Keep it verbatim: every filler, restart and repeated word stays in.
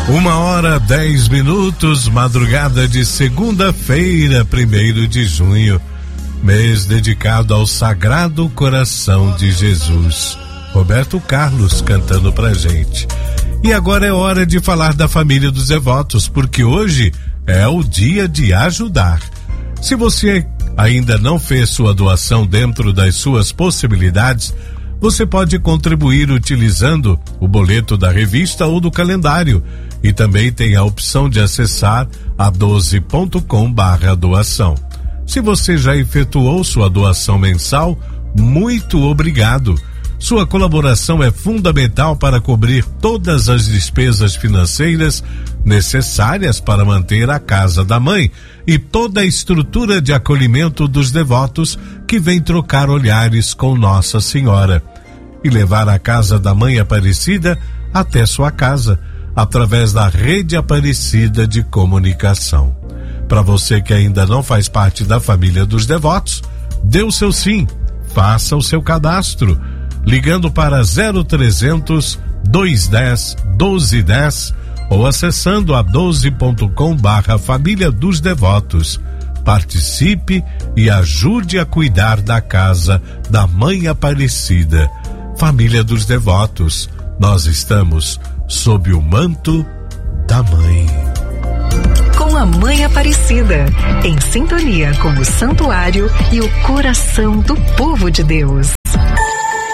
Uma hora, dez minutos, madrugada de segunda-feira, primeiro de junho, mês dedicado ao Sagrado Coração de Jesus. Roberto Carlos cantando pra gente. E agora é hora de falar da família dos devotos, porque hoje é o dia de ajudar. Se você ainda não fez sua doação dentro das suas possibilidades, você pode contribuir utilizando o boleto da revista ou do calendário. E também tem a opção de acessar a doze ponto com barra doação. Se você já efetuou sua doação mensal, muito obrigado. Sua colaboração é fundamental para cobrir todas as despesas financeiras necessárias para manter a Casa da Mãe e toda a estrutura de acolhimento dos devotos que vem trocar olhares com Nossa Senhora e levar a Casa da Mãe Aparecida até sua casa, através da Rede Aparecida de Comunicação. Para você que ainda não faz parte da família dos devotos, dê o seu sim, faça o seu cadastro, ligando para zero trezentos, duzentos e dez, doze dez ou acessando a doze ponto com barra família dos devotos. Participe e ajude a cuidar da Casa da Mãe Aparecida. Família dos Devotos, nós estamos sob o manto da Mãe. Com a Mãe Aparecida, em sintonia com o santuário e o coração do povo de Deus.